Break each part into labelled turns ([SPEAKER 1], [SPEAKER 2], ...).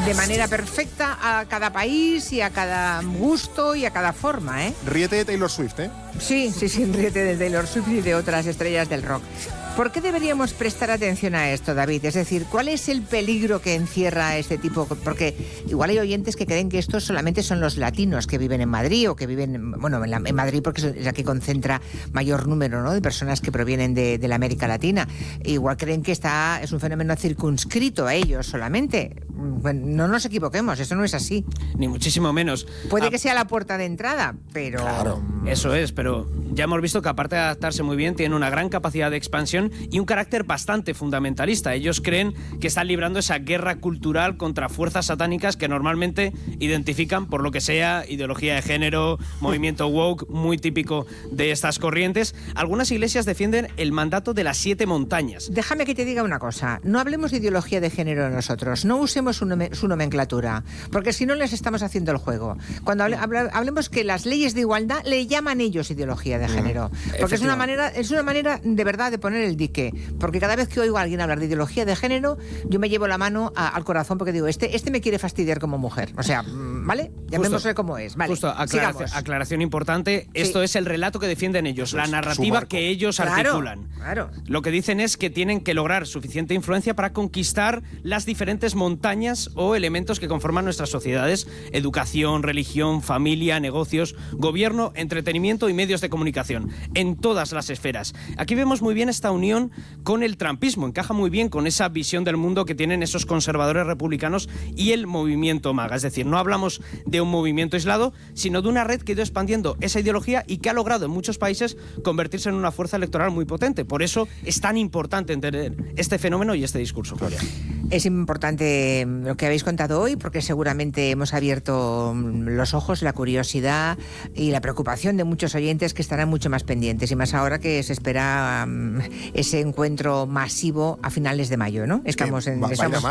[SPEAKER 1] de manera perfecta a cada país y a cada gusto y a cada forma, ¿eh?
[SPEAKER 2] Ríete de Taylor Swift, ¿eh?
[SPEAKER 1] Sí, ríete de Taylor Swift y de otras estrellas del rock. ¿Por qué deberíamos prestar atención a esto, David? Es decir, ¿cuál es el peligro que encierra este tipo? Porque igual hay oyentes que creen que estos solamente son los latinos que viven en Madrid o que viven, bueno, en Madrid porque es la que concentra mayor número, ¿no?, de personas que provienen de la América Latina. Igual creen que es un fenómeno circunscrito a ellos solamente. Bueno, no nos equivoquemos, eso no es así.
[SPEAKER 3] Ni muchísimo menos.
[SPEAKER 1] Puede que sea la puerta de entrada, pero...
[SPEAKER 3] Claro, eso es, pero ya hemos visto que aparte de adaptarse muy bien, tienen una gran capacidad de expansión y un carácter bastante fundamentalista. Ellos creen que están librando esa guerra cultural contra fuerzas satánicas que normalmente identifican por lo que sea ideología de género, movimiento woke, muy típico de estas corrientes. Algunas iglesias defienden el mandato de las 7 montañas.
[SPEAKER 1] Déjame que te diga una cosa, no hablemos de ideología de género nosotros, no usemos su nomenclatura, porque si no les estamos haciendo el juego. Cuando hablemos que las leyes de igualdad le llaman ellos ideología de género, porque es una manera de verdad de poner el dique, porque cada vez que oigo a alguien hablar de ideología de género, yo me llevo la mano al corazón porque digo, este me quiere fastidiar como mujer, o sea, ¿vale? Llamémosle como es, vale.
[SPEAKER 3] Justo, aclaración importante, esto es el relato que defienden ellos, la narrativa que ellos articulan.
[SPEAKER 1] Claro.
[SPEAKER 3] Lo que dicen es que tienen que lograr suficiente influencia para conquistar las diferentes montañas o elementos que conforman nuestras sociedades: educación, religión, familia, negocios, gobierno, entretenimiento y medios de comunicación, en todas las esferas. Aquí vemos muy bien esta unión con el trumpismo, encaja muy bien con esa visión del mundo que tienen esos conservadores republicanos y el movimiento MAGA. Es decir, no hablamos de un movimiento aislado, sino de una red que ha ido expandiendo esa ideología y que ha logrado en muchos países convertirse en una fuerza electoral muy potente. Por eso es tan importante entender este fenómeno y este discurso, Gloria.
[SPEAKER 1] Es importante lo que habéis contado hoy porque seguramente hemos abierto los ojos, la curiosidad y la preocupación de muchos oyentes que estarán mucho más pendientes, y más ahora que se espera ese encuentro masivo a finales de mayo, ¿no?
[SPEAKER 2] Va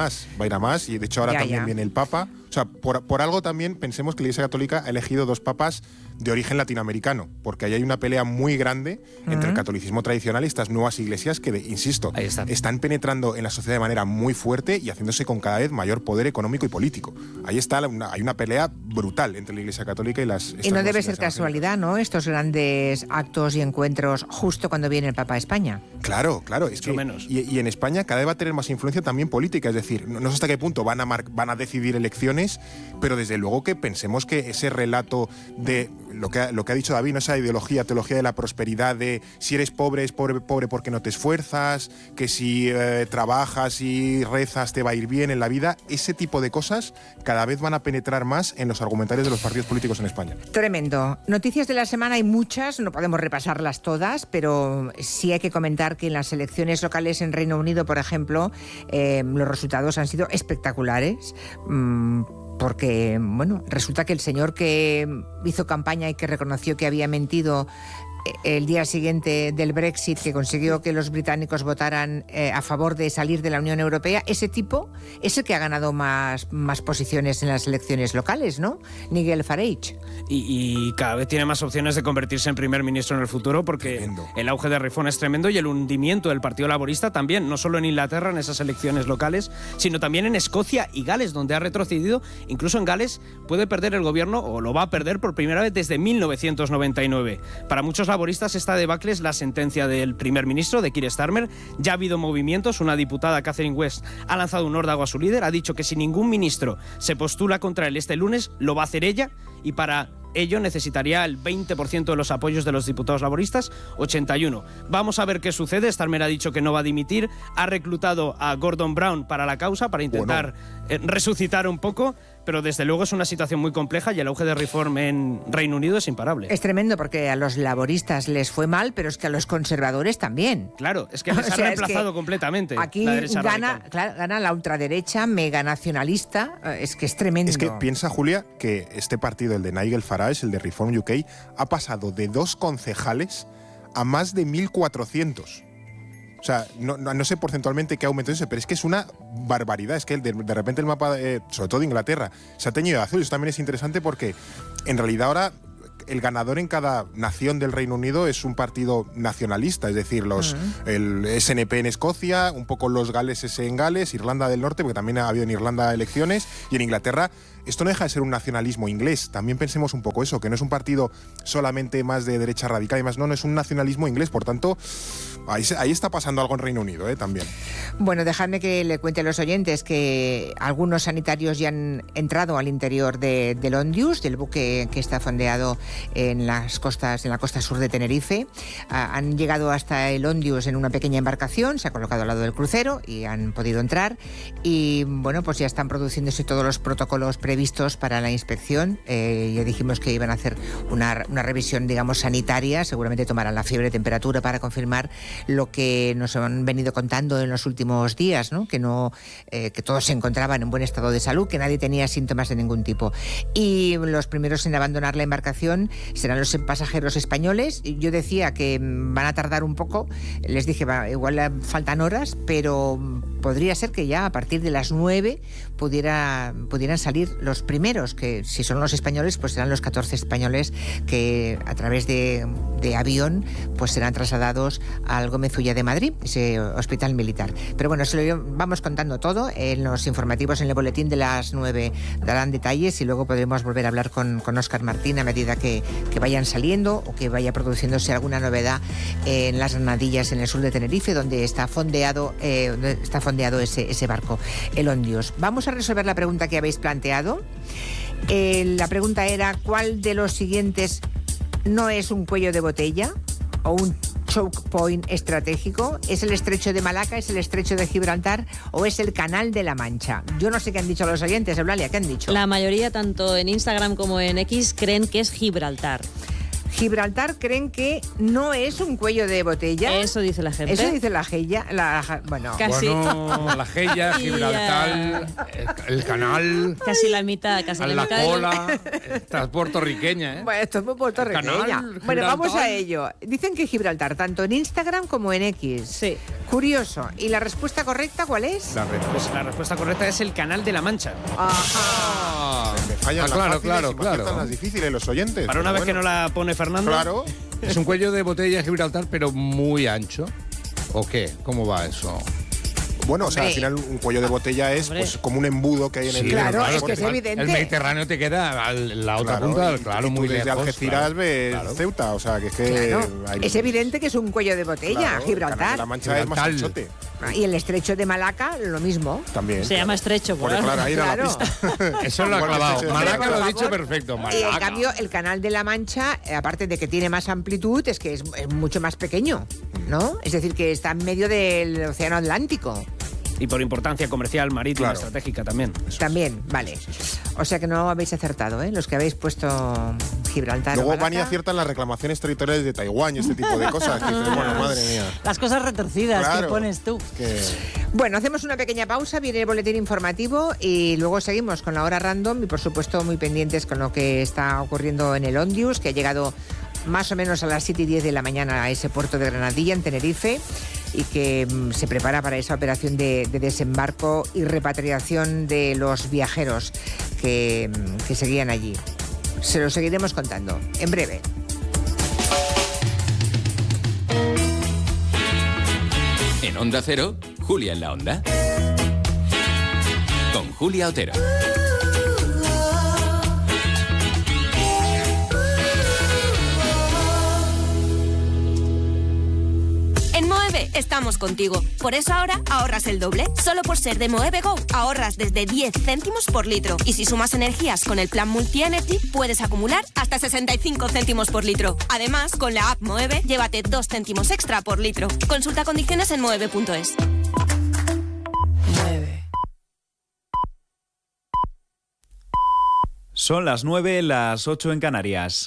[SPEAKER 2] a ir a más, y de hecho ahora también viene el Papa. O sea, por algo también pensemos que la Iglesia Católica ha elegido 2 papas de origen latinoamericano, porque ahí hay una pelea muy grande entre el catolicismo tradicional y estas nuevas iglesias que, insisto, están penetrando en la sociedad de manera muy fuerte y haciéndose con cada vez mayor poder económico y político. Ahí está, hay una pelea brutal entre la Iglesia Católica y las...
[SPEAKER 1] Y no debe ser casualidad, ¿no?, estos grandes actos y encuentros justo cuando viene el Papa a España.
[SPEAKER 2] Claro, es que... Y en España cada vez va a tener más influencia también política, es decir, no sé hasta qué punto van a decidir elecciones, pero desde luego que pensemos que ese relato de lo que ha dicho David, ¿no?, esa teología de la prosperidad, de si eres pobre, es pobre porque no te esfuerzas, que si trabajas y rezas te va a ir bien en la vida, ese tipo de cosas cada vez van a penetrar más en los argumentarios de los partidos políticos en España.
[SPEAKER 1] Tremendo. Noticias de la semana hay muchas, no podemos repasarlas todas, pero sí hay que comentar que en las elecciones locales en Reino Unido, por ejemplo, los resultados han sido espectaculares. Porque, bueno, resulta que el señor que hizo campaña y que reconoció que había mentido el día siguiente del Brexit, que consiguió que los británicos votaran a favor de salir de la Unión Europea, ese tipo es el que ha ganado más posiciones en las elecciones locales, ¿no? Nigel Farage.
[SPEAKER 3] Y cada vez tiene más opciones de convertirse en primer ministro en el futuro, porque el auge de Reform es tremendo y el hundimiento del Partido Laborista también, no solo en Inglaterra en esas elecciones locales, sino también en Escocia y Gales, donde ha retrocedido. Incluso en Gales puede perder el gobierno, o lo va a perder por primera vez desde 1999. Para muchos laboristas esta debacle es la sentencia del primer ministro, de Keir Starmer. Ya ha habido movimientos, una diputada, Catherine West, ha lanzado un órdago a su líder, ha dicho que si ningún ministro se postula contra él este lunes, lo va a hacer ella, y para ello necesitaría el 20% de los apoyos de los diputados laboristas, 81. Vamos a ver qué sucede. Starmer ha dicho que no va a dimitir, ha reclutado a Gordon Brown para la causa, para intentar resucitar un poco, pero desde luego es una situación muy compleja y el auge de Reform en Reino Unido es imparable.
[SPEAKER 1] Es tremendo porque a los laboristas les fue mal, pero es que a los conservadores también.
[SPEAKER 3] Claro, es que les ha reemplazado completamente.
[SPEAKER 1] Aquí gana la ultraderecha mega nacionalista, es que es tremendo.
[SPEAKER 2] Es que piensa, Julia, que este partido, el de Nigel Farage, el de Reform UK, ha pasado de 2 concejales a más de 1.400. O sea, no sé porcentualmente qué aumento es ese, pero es que es una barbaridad. Es que de repente el mapa, sobre todo de Inglaterra, se ha teñido de azul. Eso también es interesante porque en realidad ahora el ganador en cada nación del Reino Unido es un partido nacionalista, es decir, el SNP en Escocia, un poco los galeses en Gales, Irlanda del Norte, porque también ha habido en Irlanda elecciones, y en Inglaterra. Esto no deja de ser un nacionalismo inglés. También pensemos un poco eso, que no es un partido solamente más de derecha radical y más, no, es un nacionalismo inglés. Por tanto, ahí está pasando algo en Reino Unido, también.
[SPEAKER 1] Bueno, dejadme que le cuente a los oyentes que algunos sanitarios ya han entrado al interior del Ondius, del buque que está fondeado en la costa sur de Tenerife. Han llegado hasta el Ondius en una pequeña embarcación, se ha colocado al lado del crucero y han podido entrar. Y bueno, pues ya están produciéndose todos los protocolos previstos para la inspección. Ya dijimos que iban a hacer una revisión, digamos, sanitaria. Seguramente tomarán la fiebre, temperatura para confirmar lo que nos han venido contando en los últimos días, ¿no? Que todos se encontraban en buen estado de salud, que nadie tenía síntomas de ningún tipo. Y los primeros en abandonar la embarcación serán los pasajeros españoles. Yo decía que van a tardar un poco. Les dije, igual faltan horas, pero podría ser que ya a partir de las 9 pudieran salir los primeros, que si son los españoles, pues serán los 14 españoles que a través de avión pues serán trasladados al Gómez Ulla de Madrid, ese hospital militar. Pero bueno, se lo vamos contando todo en los informativos, en el boletín de las 9 darán detalles y luego podremos volver a hablar con Óscar Martín a medida que vayan saliendo o que vaya produciéndose alguna novedad en las Granadillas, en el sur de Tenerife, donde está fondeado ese barco, el Ondius. Vamos a resolver la pregunta que habéis planteado. La pregunta era: ¿cuál de los siguientes no es un cuello de botella o un choke point estratégico? ¿Es el estrecho de Malaca, es el estrecho de Gibraltar o es el canal de la Mancha? Yo no sé qué han dicho los oyentes. Eulalia, ¿qué han dicho?
[SPEAKER 4] La mayoría, tanto en Instagram como en X, creen que es Gibraltar.
[SPEAKER 1] Gibraltar creen que no es un cuello de botella.
[SPEAKER 4] Eso dice la gente.
[SPEAKER 1] Eso dice la Geya.
[SPEAKER 4] Bueno, casi.
[SPEAKER 5] Bueno, la Geya, Gibraltar, el canal.
[SPEAKER 4] Casi la mitad.
[SPEAKER 5] La cola. Esta es puertorriqueña,
[SPEAKER 1] Bueno, esto es muy puertorriqueña. Bueno, vamos a ello. Dicen que Gibraltar, tanto en Instagram como en X.
[SPEAKER 4] Sí.
[SPEAKER 1] Curioso. ¿Y la respuesta correcta cuál es?
[SPEAKER 3] La respuesta correcta es el canal de la Mancha.
[SPEAKER 1] Ajá.
[SPEAKER 2] Me fallan
[SPEAKER 5] claro.
[SPEAKER 2] las difíciles los oyentes.
[SPEAKER 3] Para una vez que no la pone Fernando.
[SPEAKER 2] Claro.
[SPEAKER 5] Es un cuello de botella de Gibraltar, pero muy ancho. ¿O qué? ¿Cómo va eso?
[SPEAKER 2] Bueno, o sea, al final un cuello de botella es pues como un embudo que hay en el...
[SPEAKER 1] Claro, es que es evidente.
[SPEAKER 5] El Mediterráneo te queda a la otra punta, claro, muy lejos.
[SPEAKER 2] Desde Algeciras ves Ceuta, o sea, que es que...
[SPEAKER 1] Claro. Es evidente que es un cuello de botella, Gibraltar.
[SPEAKER 2] La Mancha es más anchote.
[SPEAKER 1] Y el estrecho de Malaca, lo mismo.
[SPEAKER 2] También.
[SPEAKER 4] Se llama estrecho,
[SPEAKER 2] porque claro, ahí era la pista.
[SPEAKER 5] Eso lo ha clavado. Malaca lo ha dicho perfecto. Malaca.
[SPEAKER 1] Y en cambio, el canal de la Mancha, aparte de que tiene más amplitud, es que es mucho más pequeño, ¿no? Es decir, que está en medio del Océano Atlántico.
[SPEAKER 3] Y por importancia comercial, marítima, estratégica también.
[SPEAKER 1] También, vale. O sea que no habéis acertado, ¿eh? Los que habéis puesto Gibraltar.
[SPEAKER 2] Luego van y aciertan las reclamaciones territoriales de Taiwán y este tipo de cosas. Que dices, bueno, madre mía.
[SPEAKER 4] Las cosas retorcidas que pones tú.
[SPEAKER 1] Bueno, hacemos una pequeña pausa, viene el boletín informativo y luego seguimos con la hora random y por supuesto muy pendientes con lo que está ocurriendo en el Ondius, que ha llegado más o menos a las 7:10 de la mañana a ese puerto de Granadilla, en Tenerife, y que se prepara para esa operación de desembarco y repatriación de los viajeros que seguían allí. Se lo seguiremos contando en breve.
[SPEAKER 6] En Onda Cero, Julia en la Onda. Con Julia Otero.
[SPEAKER 7] En Moeve estamos contigo. Por eso ahora ahorras el doble. Solo por ser de Moeve Go ahorras desde 10 céntimos por litro. Y si sumas energías con el plan Multi-Energy, puedes acumular hasta 65 céntimos por litro. Además, con la app Moeve, llévate 2 céntimos extra por litro. Consulta condiciones en moeve.es.
[SPEAKER 8] Moeve.
[SPEAKER 9] Son las 9, las 8 en Canarias.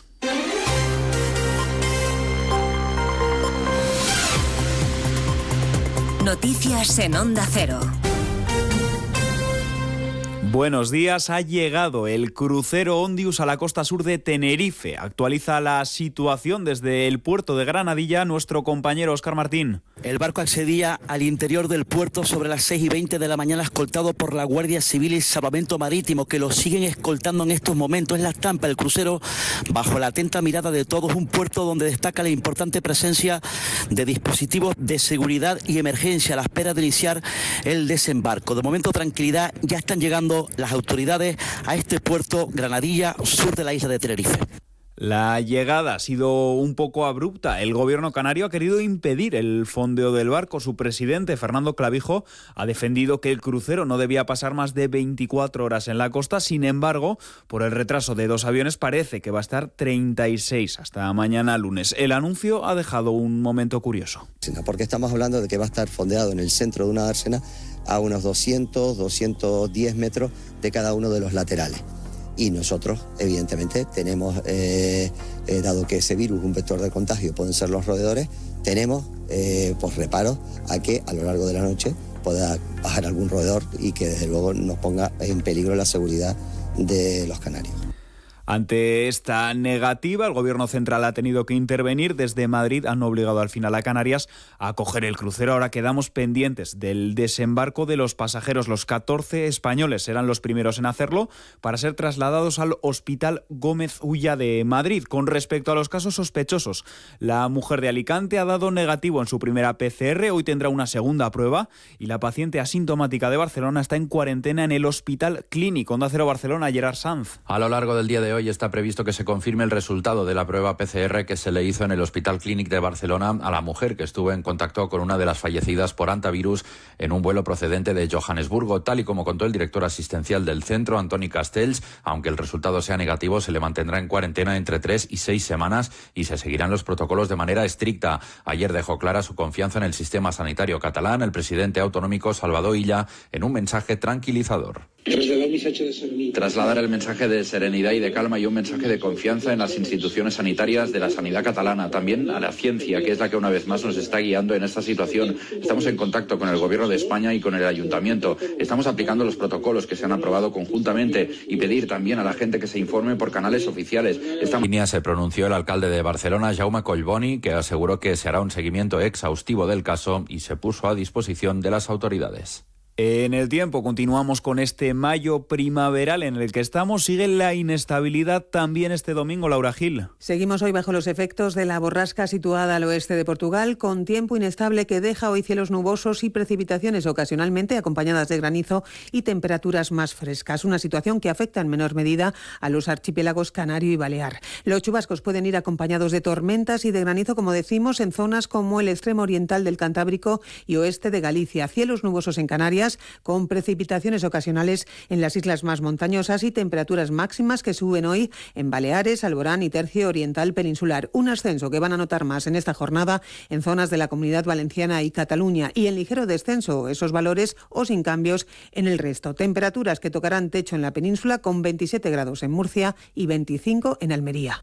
[SPEAKER 10] Noticias en Onda Cero.
[SPEAKER 9] Buenos días, ha llegado el crucero Ondius a la costa sur de Tenerife. Actualiza la situación desde el puerto de Granadilla nuestro compañero Óscar Martín.
[SPEAKER 8] El barco accedía al interior del puerto sobre las 6:20 de la mañana, escoltado por la Guardia Civil y Salvamento Marítimo, que lo siguen escoltando en estos momentos. Es la estampa del crucero bajo la atenta mirada de todos, un puerto donde destaca la importante presencia de dispositivos de seguridad y emergencia a la espera de iniciar el desembarco. De momento, tranquilidad, ya están llegando las autoridades a este puerto Granadilla, sur de la isla de Tenerife.
[SPEAKER 9] La llegada ha sido un poco abrupta. El gobierno canario ha querido impedir el fondeo del barco. Su presidente, Fernando Clavijo, ha defendido que el crucero no debía pasar más de 24 horas en la costa. Sin embargo, por el retraso de 2 aviones, parece que va a estar 36 hasta mañana lunes. El anuncio ha dejado un momento curioso.
[SPEAKER 10] Porque estamos hablando de que va a estar fondeado en el centro de una dársena a unos 210 metros de cada uno de los laterales. Y nosotros, evidentemente, tenemos, dado que ese virus, un vector de contagio, pueden ser los roedores, tenemos reparos a que a lo largo de la noche pueda bajar algún roedor y que desde luego nos ponga en peligro la seguridad de los canarios.
[SPEAKER 9] Ante esta negativa, el Gobierno central ha tenido que intervenir. Desde Madrid han obligado al final a Canarias a acoger el crucero. Ahora quedamos pendientes del desembarco de los pasajeros. Los 14 españoles serán los primeros en hacerlo para ser trasladados al Hospital Gómez Ulla de Madrid. Con respecto a los casos sospechosos, la mujer de Alicante ha dado negativo en su primera PCR. Hoy tendrá una segunda prueba y la paciente asintomática de Barcelona está en cuarentena en el Hospital Clínic. Onda Cero Barcelona, Gerard Sanz.
[SPEAKER 11] A lo largo del día de hoy está previsto que se confirme el resultado de la prueba PCR que se le hizo en el Hospital Clínic de Barcelona a la mujer que estuvo en contacto con una de las fallecidas por hantavirus en un vuelo procedente de Johannesburgo. Tal y como contó el director asistencial del centro, Antoni Castells, aunque el resultado sea negativo, se le mantendrá en cuarentena entre 3 y 6 semanas y se seguirán los protocolos de manera estricta. Ayer dejó clara su confianza en el sistema sanitario catalán el presidente autonómico Salvador Illa en un mensaje tranquilizador. Trasladar el mensaje de serenidad y de calma y un mensaje de confianza en las instituciones sanitarias de la sanidad catalana, también a la ciencia, que es la que una vez más nos está guiando en esta situación. Estamos en contacto con el Gobierno de España y con el Ayuntamiento. Estamos aplicando los protocolos que se han aprobado conjuntamente y pedir también a la gente que se informe por canales oficiales. Esta línea se pronunció el alcalde de Barcelona, Jaume Collboni, que aseguró que se hará un seguimiento exhaustivo del caso y se puso a disposición de las autoridades.
[SPEAKER 9] En el tiempo continuamos con este mayo primaveral en el que estamos. Sigue la inestabilidad también este domingo, Laura Gil.
[SPEAKER 12] Seguimos hoy bajo los efectos de la borrasca situada al oeste de Portugal, con tiempo inestable que deja hoy cielos nubosos y precipitaciones ocasionalmente acompañadas de granizo y temperaturas más frescas. Una situación que afecta en menor medida a los archipiélagos Canario y Balear. Los chubascos pueden ir acompañados de tormentas y de granizo, como decimos, en zonas como el extremo oriental del Cantábrico y oeste de Galicia. Cielos nubosos en Canarias, con precipitaciones ocasionales en las islas más montañosas y temperaturas máximas que suben hoy en Baleares, Alborán y Tercio Oriental Peninsular. Un ascenso que van a notar más en esta jornada en zonas de la Comunidad Valenciana y Cataluña, y en ligero descenso esos valores o sin cambios en el resto. Temperaturas que tocarán techo en la península, con 27 grados en Murcia y 25 en Almería.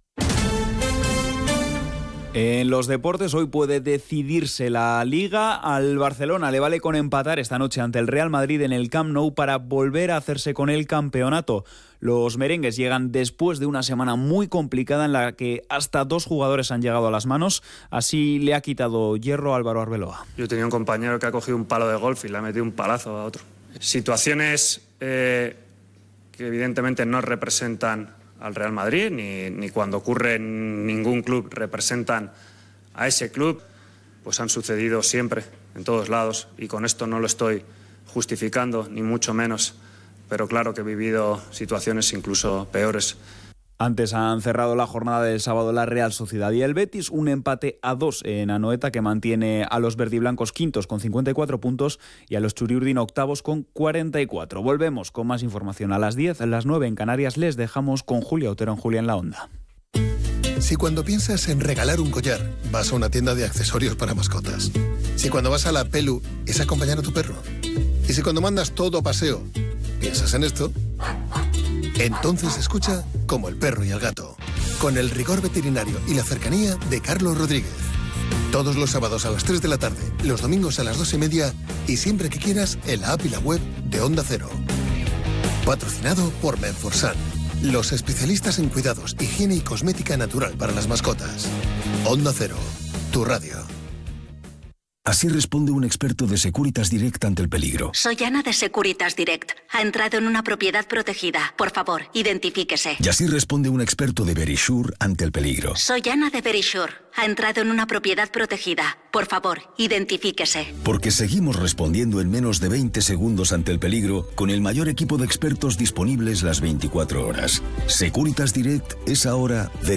[SPEAKER 9] En los deportes hoy puede decidirse la Liga. Al Barcelona le vale con empatar esta noche ante el Real Madrid en el Camp Nou para volver a hacerse con el campeonato. Los merengues llegan después de una semana muy complicada en la que hasta 2 jugadores han llegado a las manos. Así le ha quitado hierro a Álvaro Arbeloa.
[SPEAKER 13] Yo tenía un compañero que ha cogido un palo de golf y le ha metido un palazo a otro. Situaciones que evidentemente no representan al Real Madrid, ni cuando ocurre en ningún club representan a ese club, pues han sucedido siempre, en todos lados, y con esto no lo estoy justificando, ni mucho menos, pero claro que he vivido situaciones incluso peores.
[SPEAKER 9] Antes han cerrado la jornada del sábado la Real Sociedad y el Betis, un empate a 2 en Anoeta que mantiene a los verdiblancos quintos con 54 puntos y a los Churiurdin octavos con 44. Volvemos con más información a las 10, a las 9 en Canarias. Les dejamos con Julia Otero en Julia en la Onda.
[SPEAKER 14] Si cuando piensas en regalar un collar, vas a una tienda de accesorios para mascotas. Si cuando vas a la Pelu es acompañar a tu perro. Y si cuando mandas todo a paseo, piensas en esto, entonces escucha Como el perro y el gato, con el rigor veterinario y la cercanía de Carlos Rodríguez. Todos los sábados a las 3 de la tarde, los domingos a las 2:30 y siempre que quieras en la app y la web de Onda Cero. Patrocinado por Menforsan, los especialistas en cuidados, higiene y cosmética natural para las mascotas. Onda Cero, tu radio.
[SPEAKER 15] Así responde un experto de Securitas Direct ante el peligro.
[SPEAKER 16] Soy Ana de Securitas Direct. Ha entrado en una propiedad protegida. Por favor, identifíquese.
[SPEAKER 15] Y así responde un experto de Verisure ante el peligro.
[SPEAKER 16] Soy Ana de Verisure. Ha entrado en una propiedad protegida. Por favor, identifíquese.
[SPEAKER 15] Porque seguimos respondiendo en menos de 20 segundos ante el peligro con el mayor equipo de expertos disponibles las 24 horas. Securitas Direct es ahora